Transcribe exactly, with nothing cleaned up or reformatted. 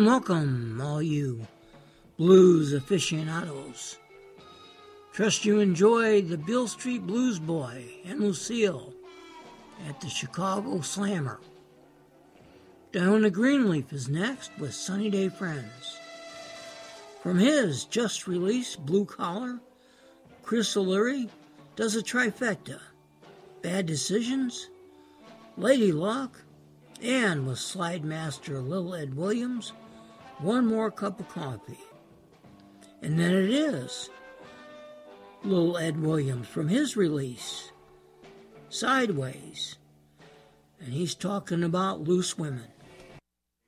welcome, all you blues aficionados. Trust you enjoyed the Beale Street Blues Boy and Lucille at the Chicago Slammer. Diona Greenleaf is next with Sunny Day Friends. From his just-released Blue Collar, Chris O'Leary does a trifecta: Bad Decisions, Lady Luck, and with slide master Lil Ed Williams, One More Cup of Coffee. And then it is Lil Ed Williams from his release, Sideways, and he's talking about loose women.